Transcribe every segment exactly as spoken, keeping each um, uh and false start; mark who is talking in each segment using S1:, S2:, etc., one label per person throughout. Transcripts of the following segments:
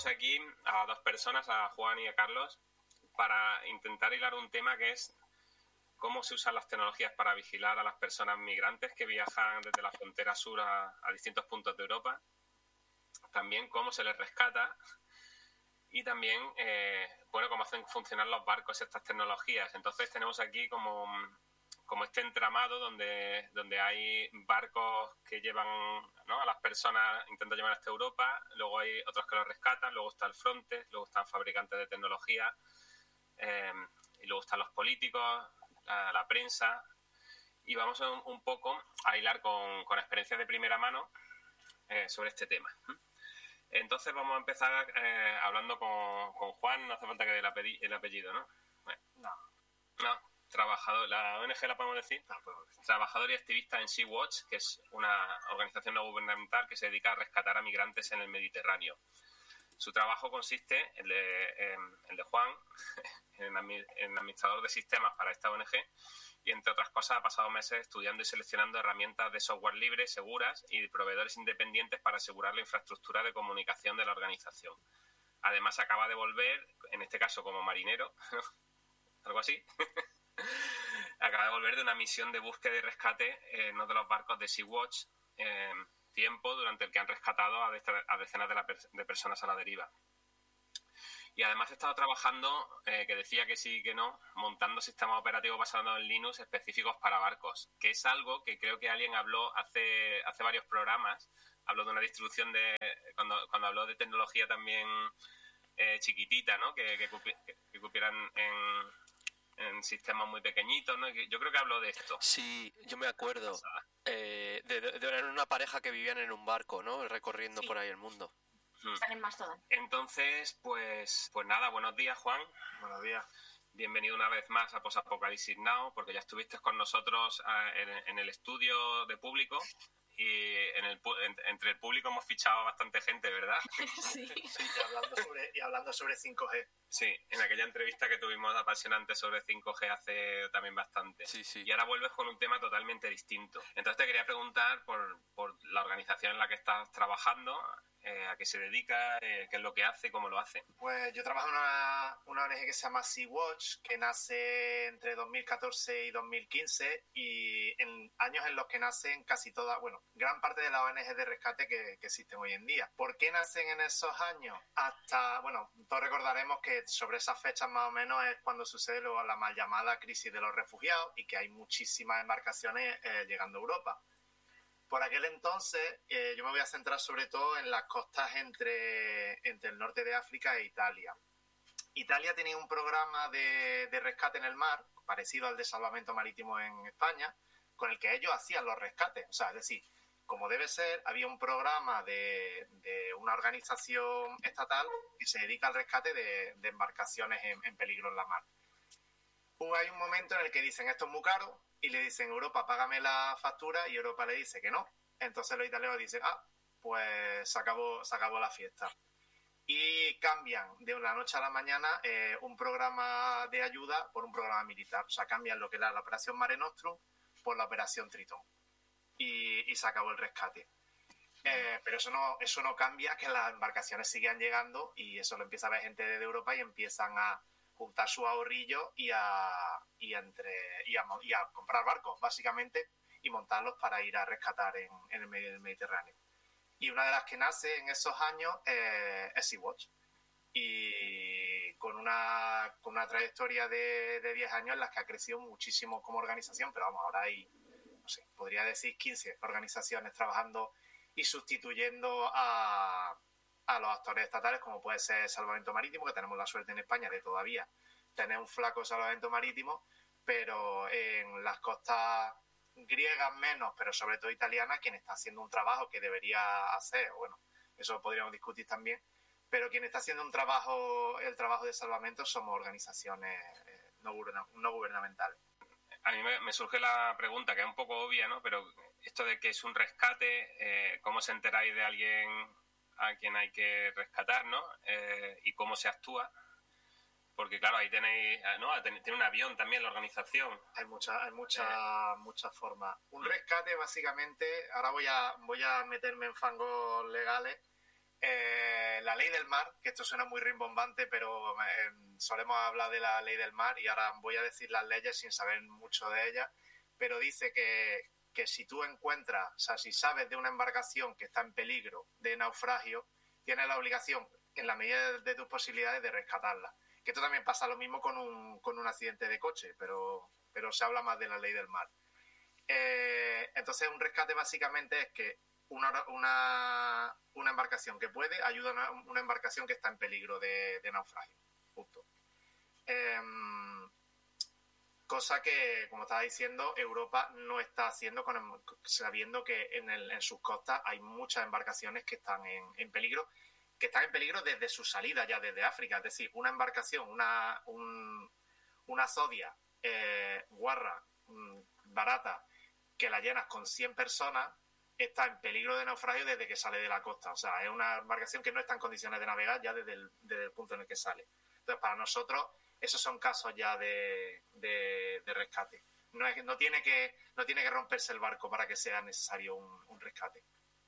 S1: aquí a dos personas, a Juan y a Carlos, para intentar hilar un tema que es cómo se usan las tecnologías para vigilar a las personas migrantes que viajan desde la frontera sur a, a distintos puntos de Europa. También cómo se les rescata y también, eh, bueno, cómo hacen funcionar los barcos estas tecnologías. Entonces tenemos aquí como, como este entramado donde, donde hay barcos que llevan, ¿no?, a las personas, intentan llevar hasta Europa, luego hay otros que los rescatan, luego está el Frontex, luego están fabricantes de tecnología, eh, y luego están los políticos, la, la prensa, y vamos un, un poco a hilar con, con experiencias de primera mano eh, sobre este tema. Entonces vamos a empezar eh, hablando con, con Juan. No hace falta que dé el, apellido, el apellido, ¿no? Bueno,
S2: no.
S1: No, trabajador, la O N G la podemos decir.
S2: No, podemos decir.
S1: Trabajador y activista en Sea-Watch, que es una organización no gubernamental que se dedica a rescatar a migrantes en el Mediterráneo. Su trabajo consiste, el de, en, el de Juan, en, en administrador de sistemas para esta O N G, y entre otras cosas ha pasado meses estudiando y seleccionando herramientas de software libre, seguras y proveedores independientes para asegurar la infraestructura de comunicación de la organización. Además acaba de volver, en este caso como marinero, algo así, acaba de volver de una misión de búsqueda y rescate en uno de los barcos de Sea-Watch, eh, tiempo durante el que han rescatado a, de, a decenas de, la, de personas a la deriva. Y además he estado trabajando, eh, que decía que sí y que no, montando sistemas operativos basados en Linux específicos para barcos, que es algo que creo que alguien habló hace hace varios programas, habló de una distribución de, cuando, cuando habló de tecnología también eh, chiquitita, ¿no?, que, que, que, que cupieran en, en sistemas muy pequeñitos, ¿no? Yo creo que habló de esto.
S3: Sí, yo me acuerdo, eh, de, de, de una pareja que vivían en un barco, ¿no?, recorriendo sí. por ahí el mundo.
S4: Están en Mastodon.
S1: Entonces, pues, pues nada, buenos días, Juan.
S2: Buenos días.
S1: Bienvenido una vez más a Post-Apocalipsis Now, porque ya estuviste con nosotros uh, en, en el estudio de público y en el, en, entre el público hemos fichado a bastante gente, ¿verdad?
S4: Sí.
S2: Sí, y hablando sobre, y hablando sobre cinco G.
S1: Sí, en aquella entrevista que tuvimos apasionante sobre cinco G hace también bastante.
S3: Sí, sí.
S1: Y ahora vuelves con un tema totalmente distinto. Entonces te quería preguntar por, por la organización en la que estás trabajando, eh, a qué se dedica, eh, qué es lo que hace, cómo lo hace.
S2: Pues yo trabajo en una, una O N G que se llama Sea-Watch, que nace entre dos mil catorce y dos mil quince, y en años en los que nacen casi todas, bueno, gran parte de las O N G de rescate que, que existen hoy en día. ¿Por qué nacen en esos años? Hasta, bueno, todos recordaremos que sobre esas fechas más o menos es cuando sucede lo, la mal llamada crisis de los refugiados y que hay muchísimas embarcaciones eh, llegando a Europa. Por aquel entonces eh, yo me voy a centrar sobre todo en las costas entre, entre el norte de África e Italia. Italia tenía un programa de, de rescate en el mar, parecido al de salvamento marítimo en España, con el que ellos hacían los rescates. O sea, es decir, como debe ser, había un programa de, de una organización estatal que se dedica al rescate de, de embarcaciones en, en peligro en la mar. Pues hay un momento en el que dicen, esto es muy caro, y le dicen, Europa, págame la factura, y Europa le dice que no. Entonces los italianos dicen, ah, pues se acabó, se acabó la fiesta. Y cambian de una noche a la mañana eh, un programa de ayuda por un programa militar. O sea, cambian lo que era la operación Mare Nostrum por la operación Tritón. Y, y se acabó el rescate. Eh, pero eso no, eso no cambia que las embarcaciones sigan llegando, y eso lo empieza a ver gente de Europa y empiezan a juntar sus ahorrillos y a, y, a entre, y, a, y a comprar barcos, básicamente, y montarlos para ir a rescatar en, en el medio del Mediterráneo. Y una de las que nace en esos años eh, es Sea-Watch. Y con una, con una trayectoria de, de diez años en las que ha crecido muchísimo como organización, pero vamos, ahora hay, no sé, podría decir quince organizaciones trabajando y sustituyendo a... a los actores estatales, como puede ser Salvamento Marítimo, que tenemos la suerte en España de todavía tener un flaco salvamento marítimo, pero en las costas griegas menos, pero sobre todo italianas, quien está haciendo un trabajo que debería hacer, bueno, eso lo podríamos discutir también, pero quien está haciendo un trabajo, el trabajo de salvamento somos organizaciones eh, no, no gubernamentales.
S1: A mí me, me surge la pregunta, que es un poco obvia, ¿no? Pero esto de que es un rescate, eh, ¿cómo se enteráis de alguien a quien hay que rescatar, ¿no? Eh, y cómo se actúa, porque claro, ahí tenéis, ¿no? Tiene un avión también la organización.
S2: Hay muchas, hay muchas, eh. muchas formas. Un rescate, básicamente, ahora voy a, voy a meterme en fangos legales, Eh, la ley del mar, que esto suena muy rimbombante, pero eh, solemos hablar de la ley del mar y ahora voy a decir las leyes sin saber mucho de ellas, pero dice que, que si tú encuentras, o sea, si sabes de una embarcación que está en peligro de naufragio, tienes la obligación, en la medida de, de tus posibilidades, de rescatarla. Que esto también pasa lo mismo con un, con un accidente de coche, pero, pero se habla más de la ley del mar. Eh, entonces, un rescate básicamente es que Una, una, una embarcación que puede ayuda a una, una embarcación que está en peligro de, de naufragio, justo. Eh, cosa que, como estaba diciendo, Europa no está haciendo, con, sabiendo que en, el, en sus costas hay muchas embarcaciones que están en, en peligro, que están en peligro desde su salida ya desde África. Es decir, una embarcación, una, un, una zodia eh, guarra, barata, que la llenas con cien personas, está en peligro de naufragio desde que sale de la costa. O sea, es una embarcación que no está en condiciones de navegar ya desde el, desde el punto en el que sale. Entonces, para nosotros, esos son casos ya de, de, de rescate. No, es, no, tiene que, no tiene que romperse el barco para que sea necesario un, un rescate.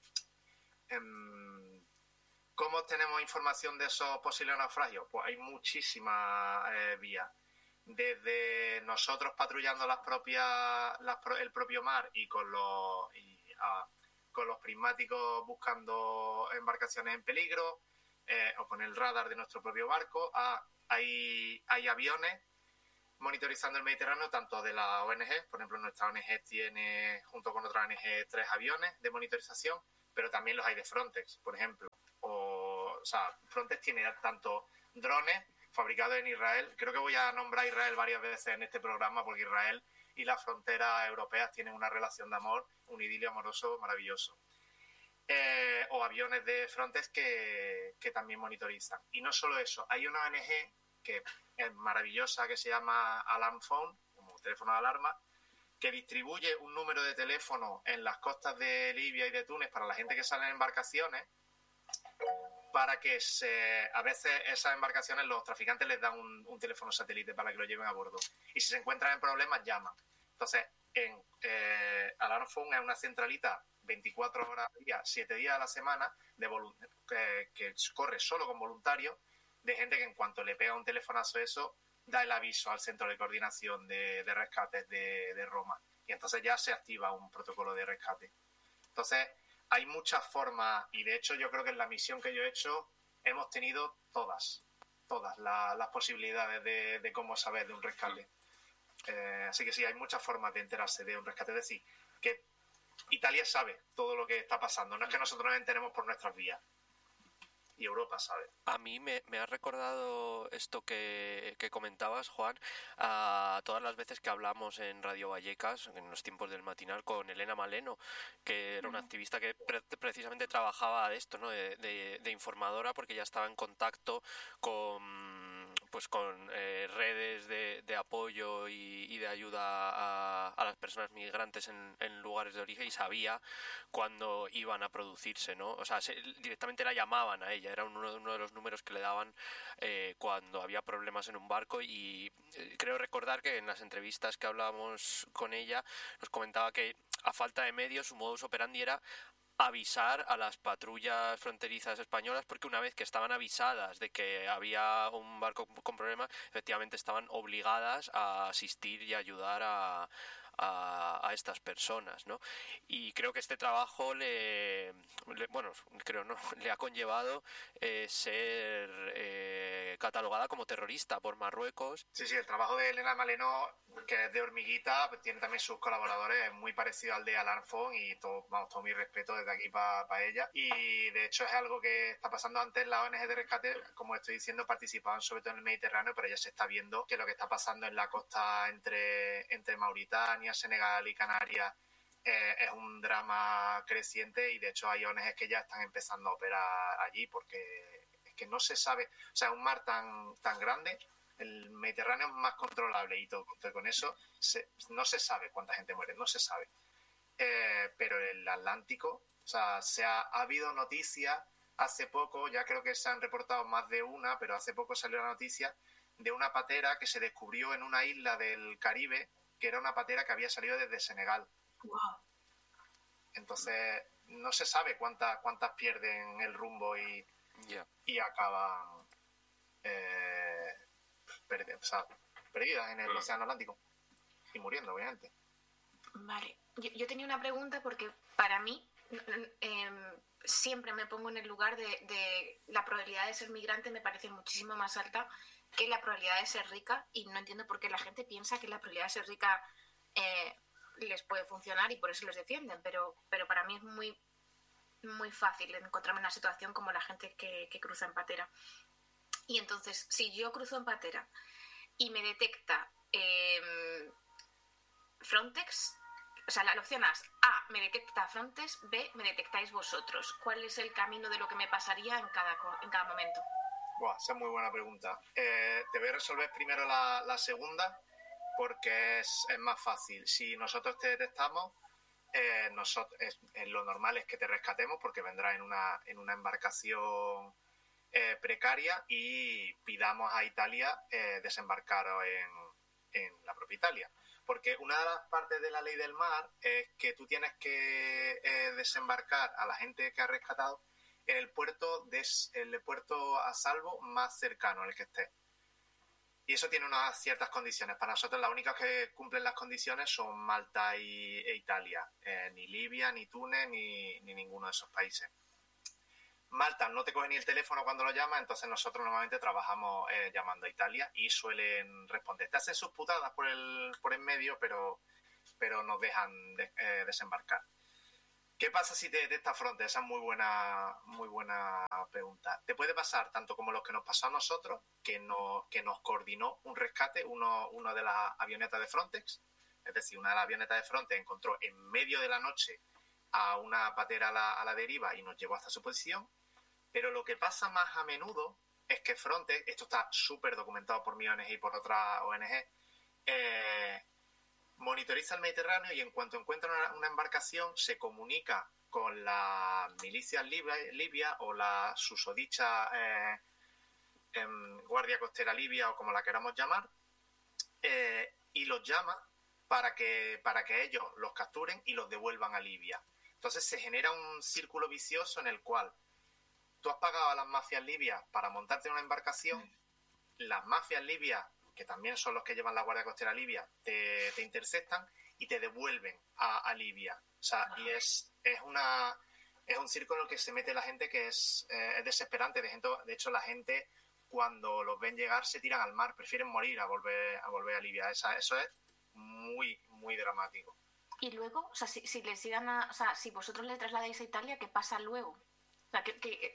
S2: ¿Cómo obtenemos información de esos posibles naufragios? Pues hay muchísimas eh, vías. Desde nosotros patrullando las propias, las, el propio mar y con los... Y, a, con los prismáticos buscando embarcaciones en peligro, eh, o con el radar de nuestro propio barco. Ah, hay, hay aviones monitorizando el Mediterráneo, tanto de la O N G, por ejemplo, nuestra O N G tiene, junto con otra O N G, tres aviones de monitorización, pero también los hay de Frontex, por ejemplo. O, o sea, Frontex tiene tanto drones fabricados en Israel. Creo que voy a nombrar a Israel varias veces en este programa, porque Israel y las fronteras europeas tienen una relación de amor, un idilio amoroso maravilloso. Eh, o aviones de Frontex que, que también monitorizan. Y no solo eso, hay una O N G que es maravillosa, que se llama Alarm Phone, como teléfono de alarma, que distribuye un número de teléfono en las costas de Libia y de Túnez para la gente que sale en embarcaciones, para que se, a veces esas embarcaciones los traficantes les dan un, un teléfono satélite para que lo lleven a bordo. Y si se encuentran en problemas, llaman. Entonces, en eh, Alarm Phone es una centralita veinticuatro horas al día, siete días a la semana, de que, que corre solo con voluntarios, de gente que en cuanto le pega un telefonazo a eso, da el aviso al Centro de Coordinación de, de Rescates de, de Roma. Y entonces ya se activa un protocolo de rescate. Entonces, hay muchas formas, y de hecho yo creo que en la misión que yo he hecho hemos tenido todas, todas la, las posibilidades de, de cómo saber de un rescate. Eh, así que sí, hay muchas formas de enterarse de un rescate. Es decir, que Italia sabe todo lo que está pasando, no es que nosotros nos enteremos por nuestras vías. Y Europa sabe.
S3: A mí me, me ha recordado esto que, que comentabas, Juan, a todas las veces que hablamos en Radio Vallecas, en los tiempos del matinal, con Elena Maleno, que era una activista que pre- precisamente trabajaba de esto, ¿no? De, de, de informadora, porque ya estaba en contacto con pues con eh, redes de, de apoyo y, y de ayuda a, a las personas migrantes en, en lugares de origen, y sabía cuándo iban a producirse, ¿no? O sea, se, directamente la llamaban a ella, era uno, uno de los números que le daban eh, cuando había problemas en un barco. Y eh, creo recordar que en las entrevistas que hablábamos con ella nos comentaba que a falta de medios su modus operandi era avisar a las patrullas fronterizas españolas, porque una vez que estaban avisadas de que había un barco con problemas, efectivamente estaban obligadas a asistir y ayudar a, a, a estas personas, ¿no? Y creo que este trabajo le, le bueno, creo no, le ha conllevado eh, ser eh, catalogada como terrorista por Marruecos.
S2: Sí, sí, el trabajo de Elena Maleno, que es de Hormiguita, pues tiene también sus colaboradores, es muy parecido al de Alarm Phone, y todo, vamos, todo mi respeto desde aquí para pa ella. Y de hecho es algo que está pasando. Antes. La O N G de rescate, como estoy diciendo, participaban sobre todo en el Mediterráneo, pero ya se está viendo que lo que está pasando en la costa entre, entre Mauritania, Senegal y Canarias eh, es un drama creciente, y de hecho hay O N Ges que ya están empezando a operar allí, porque es que no se sabe, o sea, un mar tan, tan grande, el Mediterráneo es más controlable y todo, con eso se, no se sabe cuánta gente muere, no se sabe. Eh, pero el Atlántico, o sea, se ha, ha habido noticias hace poco, ya creo que se han reportado más de una, pero hace poco salió la noticia de una patera que se descubrió en una isla del Caribe, que era una patera que había salido desde Senegal.
S4: Wow.
S2: Entonces, no se sabe cuántas cuántas pierden el rumbo y,
S3: yeah.
S2: y acaban eh, perdi- o sea, perdidas en el Océano Atlántico y muriendo, obviamente.
S4: Vale, yo, yo tenía una pregunta porque para mí eh, siempre me pongo en el lugar de, de la probabilidad de ser migrante me parece muchísimo más alta que la probabilidad de ser rica, y no entiendo por qué la gente piensa que la probabilidad de ser rica eh, les puede funcionar y por eso los defienden, pero, pero para mí es muy, muy fácil encontrarme en una situación como la gente que, que cruza en patera. Y entonces, si yo cruzo en patera y me detecta eh, Frontex, o sea, la opción A, A, me detecta Frontex, B, me detectáis vosotros. ¿Cuál es el camino de lo que me pasaría en cada, en cada momento?
S2: Buah, esa es muy buena pregunta. Eh, te voy a resolver primero la, la segunda, porque es, es más fácil. Si nosotros te detectamos, eh, nosotros, es, es lo normal es que te rescatemos, porque vendrás en una, en una embarcación eh, precaria y pidamos a Italia eh, desembarcar en, en la propia Italia. Porque una de las partes de la ley del mar es que tú tienes que eh, desembarcar a la gente que has rescatado en el puerto, de, el puerto a salvo más cercano al que esté. Y eso tiene unas ciertas condiciones. Para nosotros las únicas que cumplen las condiciones son Malta y, e Italia. Eh, ni Libia, ni Túnez, ni, ni ninguno de esos países. Malta no te coge ni el teléfono cuando lo llamas, entonces nosotros normalmente trabajamos eh, llamando a Italia y suelen responder. Te hacen sus putadas por el, por en medio, pero, pero nos dejan de, eh, desembarcar. ¿Qué pasa si te detecta Frontex? Esa es muy buena, muy buena pregunta. Te puede pasar tanto como lo que nos pasó a nosotros, que, no, que nos coordinó un rescate, uno, uno de las avionetas de Frontex. Es decir, una de las avionetas de Frontex encontró en medio de la noche a una patera a la, a la deriva y nos llevó hasta su posición. Pero lo que pasa más a menudo es que Frontex, esto está súper documentado por mi O N G y por otras O N G, eh, monitoriza el Mediterráneo y en cuanto encuentra una, una embarcación se comunica con las milicias libia, libia o la susodicha eh, eh, Guardia Costera Libia o como la queramos llamar, eh, y los llama para que, para que ellos los capturen y los devuelvan a Libia. Entonces se genera un círculo vicioso en el cual tú has pagado a las mafias libias para montarte en una embarcación, las mafias libias, que también son los que llevan la Guardia Costera Libia, te, te interceptan y te devuelven a, a Libia. O sea, y es, es una es un círculo en el que se mete la gente que es, eh, es desesperante. De, gente, de hecho, la gente, cuando los ven llegar, se tiran al mar, prefieren morir a volver a, volver a Libia. Esa, eso es muy, muy dramático.
S4: Y luego, o sea, si, si les llegan a, o sea, si vosotros le trasladáis a Italia, ¿qué pasa luego? O sea, que... que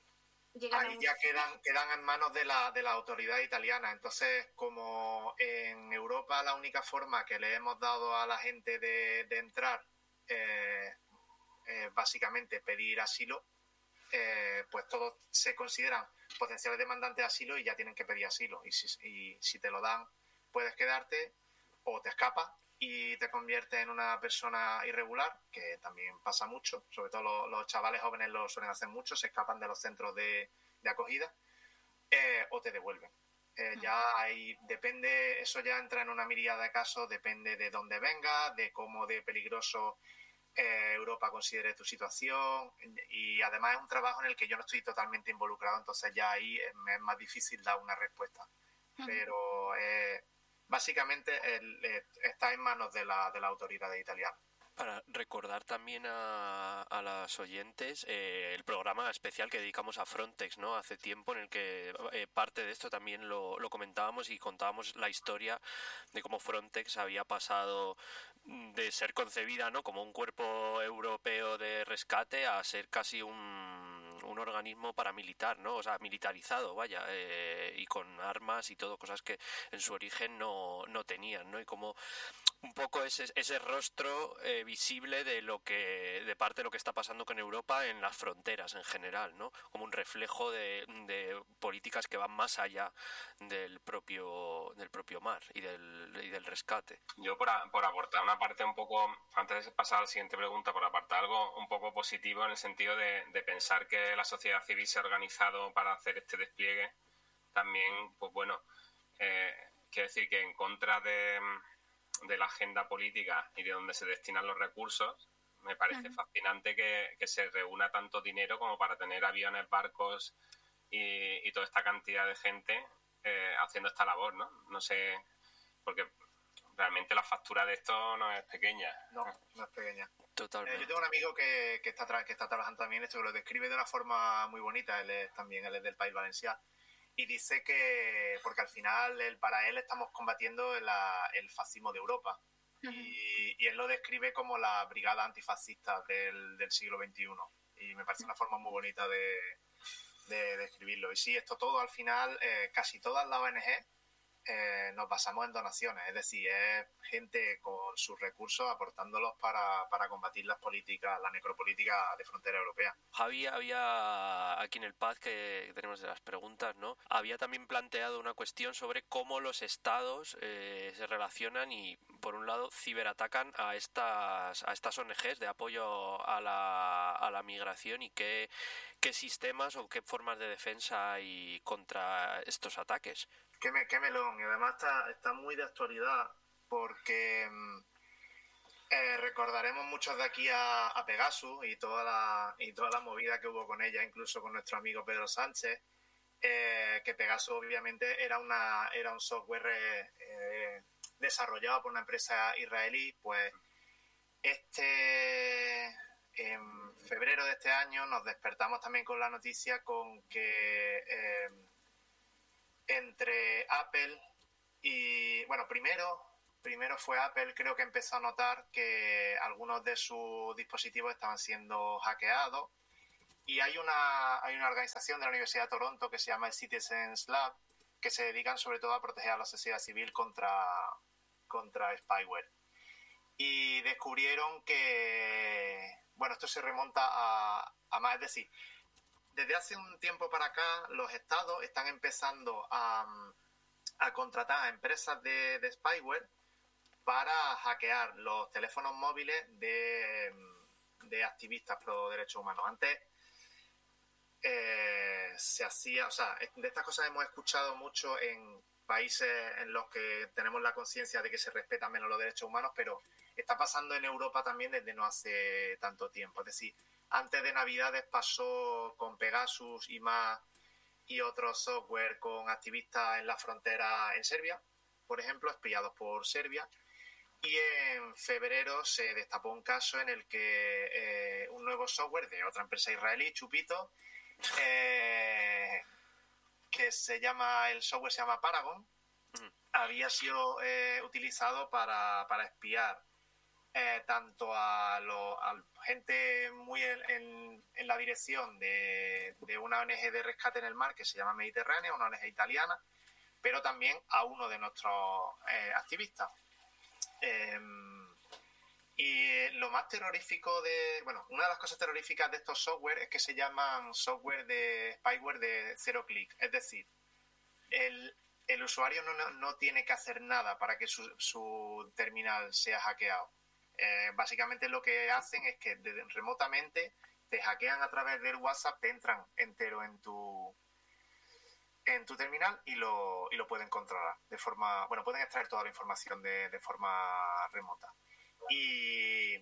S2: Ahí ya quedan, quedan en manos de la, de la autoridad italiana. Entonces, como en Europa la única forma que le hemos dado a la gente de, de entrar eh, eh, básicamente pedir asilo, eh, pues todos se consideran potenciales demandantes de asilo y ya tienen que pedir asilo. Y si, y si te lo dan, puedes quedarte o te escapas y te conviertes en una persona irregular, que también pasa mucho, sobre todo los, los chavales jóvenes lo suelen hacer mucho, se escapan de los centros de, de acogida, eh, o te devuelven. Eh, ya hay, depende, eso ya entra en una miríada de casos, depende de dónde vengas, de cómo de peligroso eh, Europa considere tu situación, y además es un trabajo en el que yo no estoy totalmente involucrado, entonces ya ahí es, es más difícil dar una respuesta. Pero eh, básicamente el, el, está en manos de la, de la autoridad italiana.
S3: Para recordar también a, a las oyentes eh, el programa especial que dedicamos a Frontex, ¿no? Hace tiempo, en el que eh, parte de esto también lo, lo comentábamos y contábamos la historia de cómo Frontex había pasado de ser concebida, ¿no?, como un cuerpo europeo de rescate a ser casi un, un organismo paramilitar, ¿no? O sea, militarizado, vaya, eh, y con armas y todo, cosas que en su origen no, no tenían, ¿no? Y como un poco ese, ese rostro eh, visible de lo que, de parte de lo que está pasando con Europa en las fronteras en general, ¿no? Como un reflejo de, de políticas que van más allá del propio, del propio mar y del, y del rescate.
S1: Yo por, a, por aportar una parte un poco, antes de pasar a la siguiente pregunta, por aportar algo un poco positivo en el sentido de, de pensar que la sociedad civil se ha organizado para hacer este despliegue, también, pues bueno, eh, quiero decir que en contra de... de la agenda política y de donde se destinan los recursos, Me parece uh-huh. fascinante que, que se reúna tanto dinero como para tener aviones, barcos y, y toda esta cantidad de gente eh, haciendo esta labor, ¿no? No sé, porque realmente la factura de esto no es pequeña.
S2: No, no es pequeña.
S3: Totalmente.
S2: Eh, yo tengo un amigo que, que, está tra- que está trabajando también esto, que lo describe de una forma muy bonita. Él es también él es del País Valencià. Y dice que, porque al final él, para él estamos combatiendo la, el fascismo de Europa. Uh-huh. Y, y él lo describe como la brigada antifascista del, del siglo veintiuno. Y me parece una forma muy bonita de, de describirlo. Y sí, esto todo al final, eh, casi todas las O N G eh, nos basamos en donaciones. Es decir, es gente con sus recursos aportándolos para, para combatir las políticas, la necropolítica de frontera europea.
S3: Javi, había aquí en el pad que tenemos de las preguntas, ¿no? Había también planteado una cuestión sobre cómo los estados eh, se relacionan y, por un lado, ciberatacan a estas a estas O N Ges de apoyo a la, a la migración y qué, qué sistemas o qué formas de defensa hay contra estos ataques.
S2: Qué, me, qué melón, y además está, está muy de actualidad porque eh, recordaremos muchos de aquí a, a Pegasus y toda, la, y toda la movida que hubo con ella, incluso con nuestro amigo Pedro Sánchez, eh, que Pegasus obviamente era, una, era un software eh, desarrollado por una empresa israelí. Pues este en febrero de este año nos despertamos también con la noticia con que eh, entre Apple y, bueno, primero, primero fue Apple, creo que empezó a notar que algunos de sus dispositivos estaban siendo hackeados, y hay una, hay una organización de la Universidad de Toronto que se llama el Citizens Lab, que se dedican sobre todo a proteger a la sociedad civil contra, contra spyware. Y descubrieron que, bueno, esto se remonta a, a más, es decir, desde hace un tiempo para acá, los estados están empezando a, a contratar a empresas de, de spyware para hackear los teléfonos móviles de, de activistas pro derechos humanos. Antes eh, se hacía, o sea, de estas cosas hemos escuchado mucho en países en los que tenemos la conciencia de que se respetan menos los derechos humanos, pero está pasando en Europa también desde no hace tanto tiempo. Es decir, antes de Navidades pasó con Pegasus y más y otros software con activistas en la frontera en Serbia, por ejemplo, espiados por Serbia. Y en febrero se destapó un caso en el que eh, un nuevo software de otra empresa israelí, Chupito, eh, que se llama, el software se llama Paragon, había sido eh, utilizado para, para espiar Eh, tanto a, lo, a gente muy en, en, en la dirección de, de una O N G de rescate en el mar que se llama Mediterránea, una O N G italiana, pero también a uno de nuestros eh, activistas. Eh, y lo más terrorífico de, bueno, una de las cosas terroríficas de estos software es que se llaman software de spyware de cero clic, es decir, el, el usuario no, no, no tiene que hacer nada para que su, su terminal sea hackeado. Eh, básicamente lo que hacen es que de, remotamente te hackean a través del WhatsApp, te entran entero en tu en tu terminal y lo y lo pueden controlar de forma, bueno, pueden extraer toda la información de, de forma remota. Y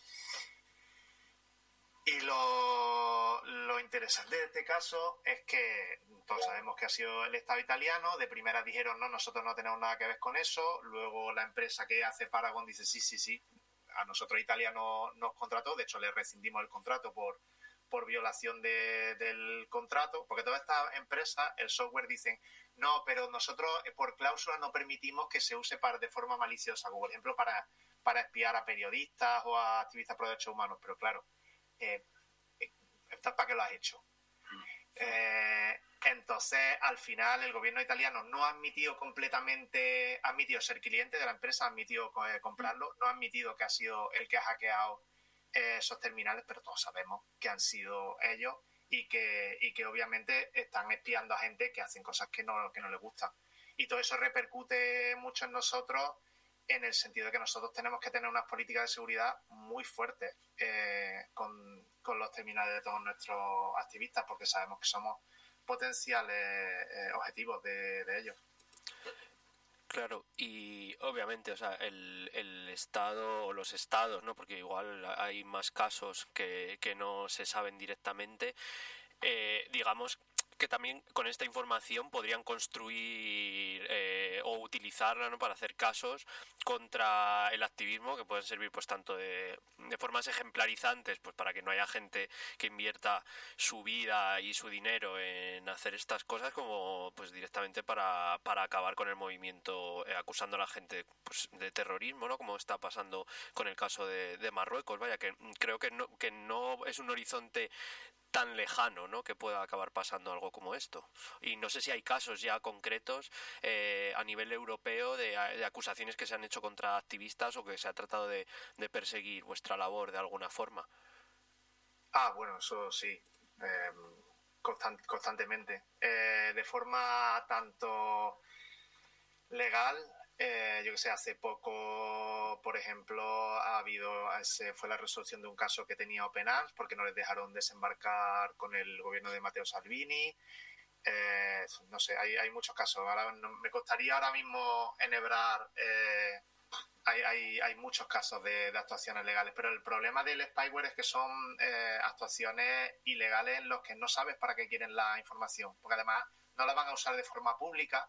S2: y lo, lo interesante de este caso es que todos sabemos que ha sido el Estado italiano. De primera dijeron no, nosotros no tenemos nada que ver con eso. Luego la empresa que hace Paragon dice sí, sí, sí, a nosotros Italia no, nos contrató, de hecho le rescindimos el contrato por, por violación de, del contrato, porque todas estas empresas, el software, dicen no, pero nosotros por cláusula no permitimos que se use para, de forma maliciosa, como por ejemplo para, para espiar a periodistas o a activistas por derechos humanos, pero claro, eh, ¿para qué lo has hecho? Eh, entonces, al final, el gobierno italiano no ha admitido completamente, ha admitido ser cliente de la empresa, ha admitido eh, comprarlo, no ha admitido que ha sido el que ha hackeado eh, esos terminales, pero todos sabemos que han sido ellos y que, y que obviamente están espiando a gente que hacen cosas que no, que no les gustan. Y todo eso repercute mucho en nosotros, en el sentido de que nosotros tenemos que tener unas políticas de seguridad muy fuertes eh, con, con los terminales de todos nuestros activistas, porque sabemos que somos potenciales eh, objetivos de, de ellos.
S3: Claro, y obviamente, o sea, el, el Estado o los estados, ¿no? Porque igual hay más casos que, que no se saben directamente, eh, digamos que también con esta información podrían construir eh, o utilizarla, ¿no? Para hacer casos contra el activismo, que pueden servir pues tanto de, de formas ejemplarizantes, pues para que no haya gente que invierta su vida y su dinero en hacer estas cosas, como pues directamente para, para acabar con el movimiento, eh, acusando a la gente pues de terrorismo, ¿no? Como está pasando con el caso de, de Marruecos. Vaya, que creo que no, que no es un horizonte tan lejano, ¿no? Que pueda acabar pasando algo como esto. Y no sé si hay casos ya concretos eh, a nivel europeo de, de acusaciones que se han hecho contra activistas o que se ha tratado de, de perseguir vuestra labor de alguna forma.
S2: Ah, bueno, eso sí, eh, constant, constantemente. Eh, de forma tanto legal, eh, yo que sé, hace poco, por ejemplo, ha habido, ese fue la resolución de un caso que tenía Open Arms porque no les dejaron desembarcar con el gobierno de Matteo Salvini. Eh, no sé, hay, hay muchos casos. Ahora no, me costaría ahora mismo enhebrar. Eh, hay, hay, hay muchos casos de, de actuaciones legales, pero el problema del spyware es que son eh, actuaciones ilegales en los que no sabes para qué quieren la información, porque además no la van a usar de forma pública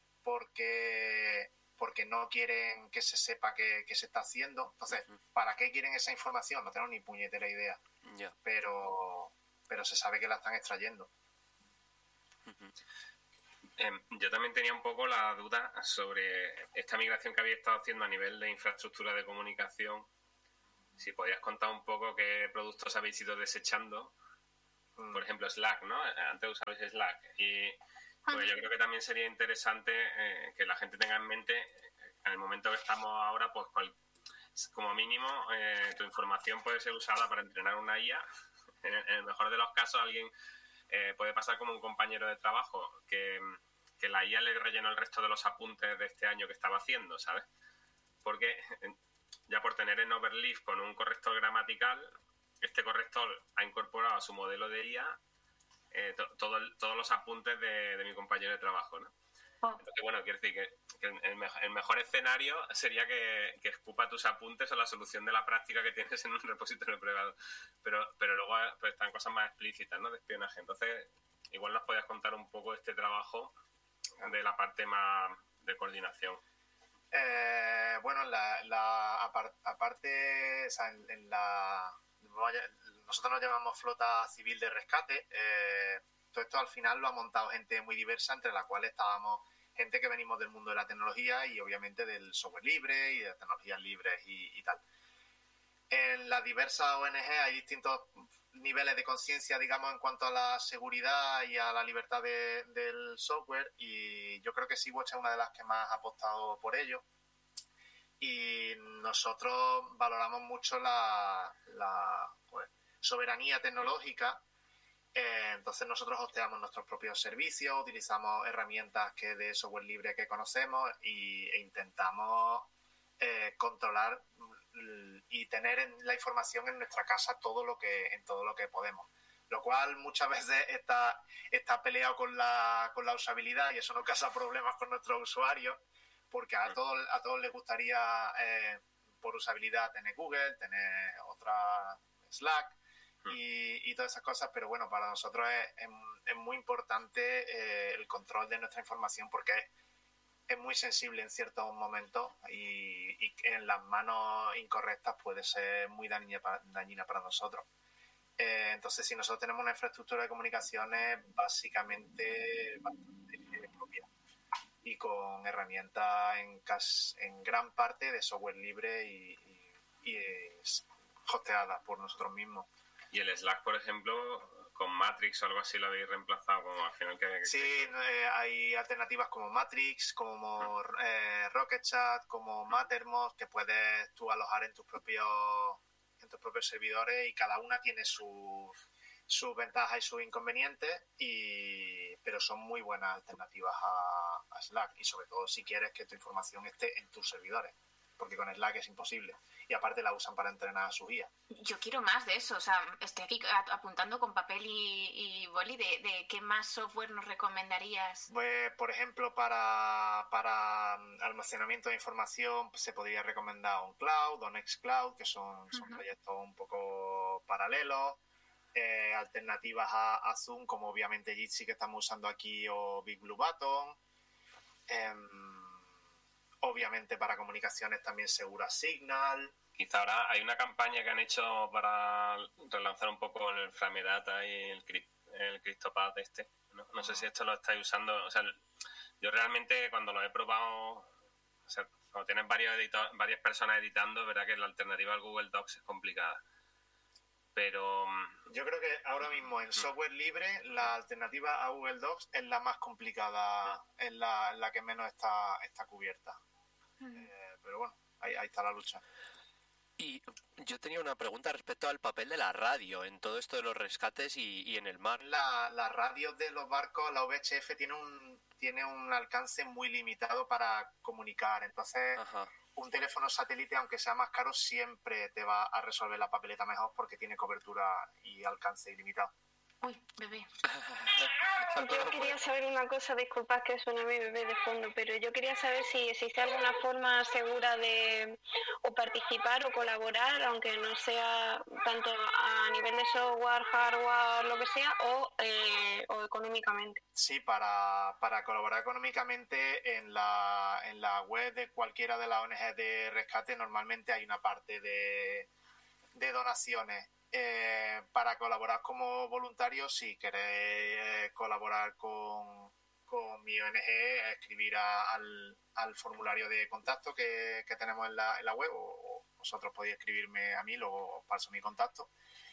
S2: porque porque no quieren que se sepa que, que se está haciendo. Entonces, ¿para qué quieren esa información? No tengo ni puñetera idea.
S3: Yeah.
S2: Pero, pero se sabe que la están extrayendo.
S3: Uh-huh.
S1: Eh, yo también tenía un poco la duda sobre esta migración que habéis estado haciendo a nivel de infraestructura de comunicación. Si podías contar un poco qué productos habéis ido desechando. Mm. Por ejemplo, Slack, ¿no? Antes usabais Slack. Y pues yo creo que también sería interesante eh, que la gente tenga en mente, en el momento que estamos ahora, pues cual, como mínimo eh, tu información puede ser usada para entrenar una I A. En el, en el mejor de los casos, alguien eh, puede pasar como un compañero de trabajo que, que la I A le rellenó el resto de los apuntes de este año que estaba haciendo, ¿sabes? Porque ya por tener en Overleaf con un corrector gramatical, este corrector ha incorporado a su modelo de I A Eh, to, todo el, todos los apuntes de, de mi compañero de trabajo, ¿no? Oh. Entonces, bueno, quiero decir que, que el, mejor, el mejor escenario sería que, que escupa tus apuntes o la solución de la práctica que tienes en un repositorio privado. Pero, pero luego pues, están cosas más explícitas, ¿no? De espionaje. Entonces, igual nos podías contar un poco este trabajo de la parte más de coordinación.
S2: Eh, bueno, la, la apart, aparte, o sea, en, en la... Nosotros nos llamamos Flota Civil de Rescate. Eh, todo esto al final lo ha montado gente muy diversa, entre la cual estábamos gente que venimos del mundo de la tecnología y obviamente del software libre y de tecnologías libres y, y tal. En las diversas O N G hay distintos niveles de conciencia, digamos, en cuanto a la seguridad y a la libertad de, del software, y yo creo que Sea-Watch es una de las que más ha apostado por ello. Y nosotros valoramos mucho la, la pues, soberanía tecnológica. Eh, entonces nosotros hosteamos nuestros propios servicios, utilizamos herramientas que de software libre que conocemos y, e intentamos eh, controlar y tener en la información en nuestra casa todo lo que en todo lo que podemos, lo cual muchas veces está, está peleado con la, con la usabilidad, y eso nos causa problemas con nuestros usuarios, porque a todos, a todos les gustaría eh, por usabilidad tener Google, tener otra Slack y, y todas esas cosas, pero bueno, para nosotros es, es, es muy importante eh, el control de nuestra información, porque es, es muy sensible en ciertos momentos y, y en las manos incorrectas puede ser muy dañina para, dañina para nosotros. Eh, entonces, si nosotros tenemos una infraestructura de comunicaciones básicamente bastante propia y con herramientas en, cas, en gran parte de software libre y, y, y hosteada por nosotros mismos.
S1: ¿Y el Slack, por ejemplo, con Matrix o algo así lo habéis reemplazado? Como al final que, que
S2: sí, eh, hay alternativas como Matrix, como eh, Rocket Chat, como Mattermost, que puedes tú alojar en tus propios en tus propios servidores, y cada una tiene sus sus ventajas y sus inconvenientes, y pero son muy buenas alternativas a, a Slack, y sobre todo si quieres que tu información esté en tus servidores, porque con Slack es imposible, y aparte la usan para entrenar a sus I A.
S4: Yo quiero más de eso, o sea, estoy aquí apuntando con papel y, y boli de, de qué más software nos recomendarías.
S2: Pues, por ejemplo, para, para almacenamiento de información pues, se podría recomendar OnCloud o Nextcloud, que son, son uh-huh. proyectos un poco paralelos. Eh, alternativas a, a Zoom, como obviamente Jitsi que estamos usando aquí, o Big Blue Button. Eh, obviamente para comunicaciones también segura Signal.
S1: Quizá ahora hay una campaña que han hecho para relanzar un poco el Framedata y el, el CryptoPad este. No, no sé si esto lo estáis usando. O sea, yo realmente cuando lo he probado, o sea, cuando tienes varios editor, varias personas editando, es verdad que la alternativa al Google Docs es complicada. Pero
S2: yo creo que ahora mismo en software libre la alternativa a Google Docs es la más complicada, es la, la que menos está, está cubierta. Eh, pero bueno, ahí, ahí está la lucha.
S3: Y yo tenía una pregunta respecto al papel de la radio en todo esto de los rescates y, y en el mar.
S2: La, la radio de los barcos, la V H F, tiene un tiene un alcance muy limitado para comunicar. Entonces, Ajá. un teléfono satélite, aunque sea más caro, siempre te va a resolver la papeleta mejor porque tiene cobertura y alcance ilimitado.
S4: Uy, bebé.
S5: Yo quería saber una cosa, disculpad que suena mi bebé de fondo, pero yo quería saber si existe alguna forma segura de o participar o colaborar, aunque no sea tanto a nivel de software, hardware, lo que sea, o, eh, o económicamente.
S2: Sí, para, para colaborar económicamente en la, en la web de cualquiera de las O N G de rescate normalmente hay una parte de, de donaciones. Eh, para colaborar como voluntario, si queréis eh, colaborar con, con mi O N G, escribir a, al, al formulario de contacto que, que tenemos en la, en la web, o, o vosotros podéis escribirme a mí, luego os paso mi contacto,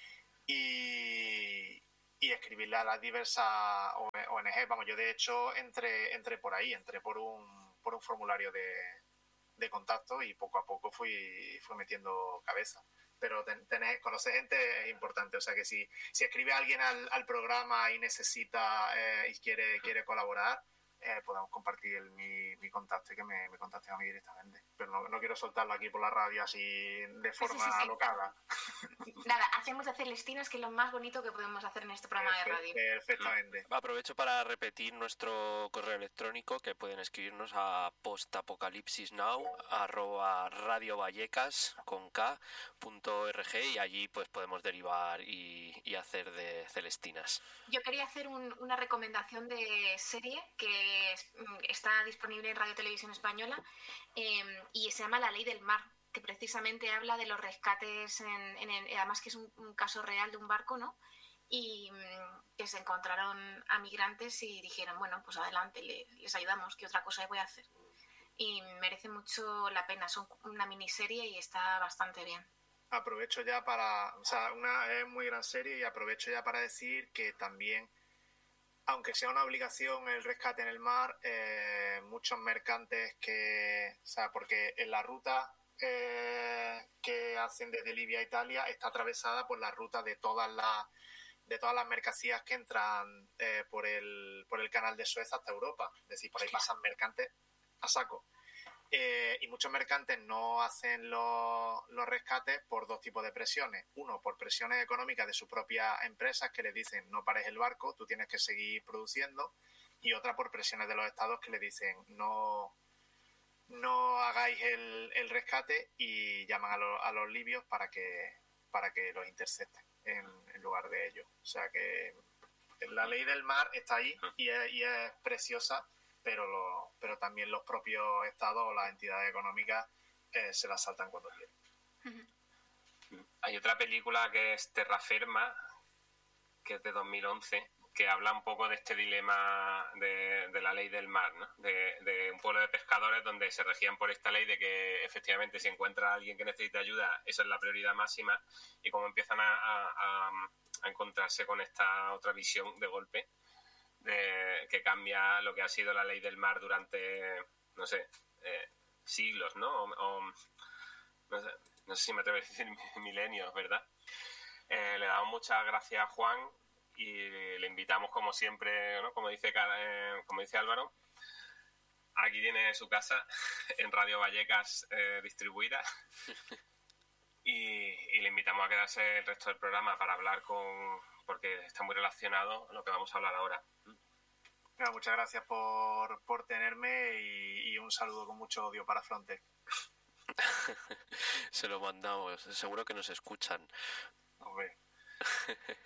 S2: y, y escribirle a las diversas O N G. Vamos, yo de hecho entré, entré por ahí, entré por un, por un formulario de, de contacto y poco a poco fui, fui metiendo cabeza. Pero ten, tener, conocer gente es importante, o sea que si, si escribe alguien al, al programa y necesita eh, y quiere, quiere colaborar, eh, podemos compartir el, mi, mi contacto y que me, me contacten a mí directamente. Pero no, no quiero soltarlo aquí por la radio así de forma sí, sí, sí. alocada.
S4: Nada, hacemos de Celestinas, que es lo más bonito que podemos hacer en este programa Perfect, de radio.
S2: Perfectamente.
S3: Aprovecho para repetir nuestro correo electrónico, que pueden escribirnos a postapocalipsisnow arroba radiovallecas con k punto org, y allí pues podemos derivar y, y hacer de Celestinas.
S4: Yo quería hacer un, una recomendación de serie que está disponible en Radio Televisión Española eh, y se llama La Ley del Mar, que precisamente habla de los rescates, en, en, en, además que es un, un caso real de un barco, ¿no? Y um, que se encontraron a migrantes y dijeron, bueno, pues adelante, le, les ayudamos, ¿qué otra cosa voy a hacer? Y merece mucho la pena, son una miniserie y está bastante bien.
S2: Aprovecho ya para, o sea, una es muy gran serie y aprovecho ya para decir que también, aunque sea una obligación el rescate en el mar, eh, muchos mercantes que, o sea, porque en la ruta eh, que hacen desde Libia a Italia está atravesada por la ruta de todas las de todas las mercancías que entran eh, por el por el canal de Suez hasta Europa, es decir, por ahí pasan mercantes a saco. Eh, y muchos mercantes no hacen los, los rescates por dos tipos de presiones. Uno, por presiones económicas de sus propias empresas que les dicen no pares el barco, tú tienes que seguir produciendo. Y otra, por presiones de los estados que les dicen no, no hagáis el, el rescate, y llaman a, lo, a los libios para que, para que los intercepten en, en lugar de ellos. O sea que la ley del mar está ahí y es, y es preciosa, pero lo, pero también los propios estados o las entidades económicas eh, se las saltan cuando quieren.
S1: Hay otra película que es Terraferma, que es de dos mil once, que habla un poco de este dilema de, de la ley del mar, ¿no? De, de un pueblo de pescadores donde se regían por esta ley de que efectivamente si encuentra a alguien que necesita ayuda, esa es la prioridad máxima, y como empiezan a, a, a encontrarse con esta otra visión de golpe, De, que cambia lo que ha sido la ley del mar durante, no sé, eh, siglos, ¿no? O, o, no, sé, no sé si me atrevo a decir milenios, ¿verdad? Eh, le damos muchas gracias a Juan y le invitamos, como siempre, ¿no? Como dice, eh, como dice Álvaro, aquí tiene su casa en Radio Vallecas eh, distribuida. y, y le invitamos a quedarse el resto del programa para hablar con, porque está muy relacionado a lo que vamos a hablar ahora.
S2: Bueno, muchas gracias por, por tenerme y, y un saludo con mucho odio para Frontex.
S3: Se lo mandamos, seguro que nos escuchan.
S2: Hombre.